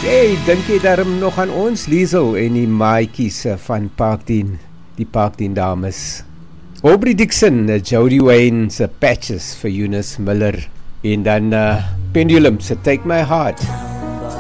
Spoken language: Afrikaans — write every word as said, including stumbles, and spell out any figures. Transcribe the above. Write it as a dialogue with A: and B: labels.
A: Hey, dink jy daarom nog aan ons, Liesel en die maatjies van Parkdien, die Parkdien dames. Aubrey Dixon, uh, Jody Wayne se Patches vir Eunice Miller en dan uh, Pendulum se Take My Heart.